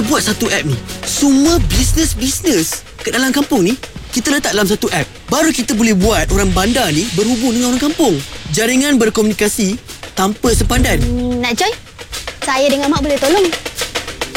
buat satu app ni. Semua bisnes kat dalam kampung ni kita letak dalam satu app. Baru kita boleh buat orang bandar ni berhubung dengan orang kampung. Jaringan berkomunikasi tanpa sepadan. Nak join? Saya dengan Mak boleh tolong.